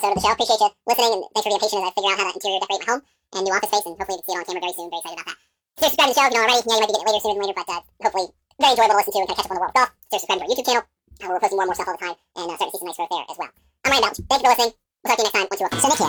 episode of the show. Appreciate you listening, and thanks for being patient as I figure out how to interior decorate my home and new office space, and hopefully you can see it on camera very soon. Very excited about that. So subscribe to the show if you don't already. Yeah, you might be getting it later, sooner than later, but hopefully very enjoyable to listen to and kind of catch up on the world of golf. So subscribe to our YouTube channel. We're posting more and more stuff all the time, and starting to see some nice growth there as well. I'm Ryan Bouch. Thank you for listening. We'll talk to you next time once you're off. So Nick here.